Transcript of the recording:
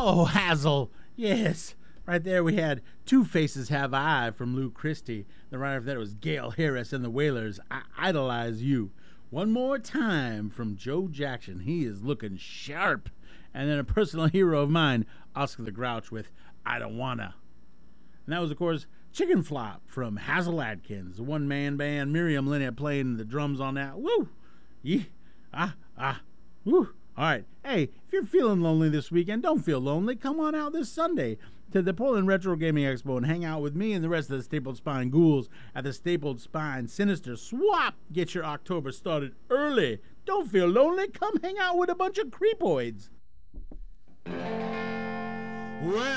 Oh, Hazel, yes. Right there we had Two Faces Have I from Lou Christie. The writer of that was Gail Harris and the Wailers, I Idolize You. One More Time from Joe Jackson. He is looking sharp. And then a personal hero of mine, Oscar the Grouch with I Don't Wanna. And that was, of course, Chicken Flop from Hazel Adkins, the one-man band. Miriam Lynette playing the drums on that. Woo! Yeah. Woo! All right. Hey, if you're feeling lonely this weekend, don't feel lonely. Come on out this Sunday to the Portland Retro Gaming Expo and hang out with me and the rest of the Stapled Spine ghouls at the Stapled Spine Sinister Swap. Get your October started early. Don't feel lonely. Come hang out with a bunch of creepoids. Well,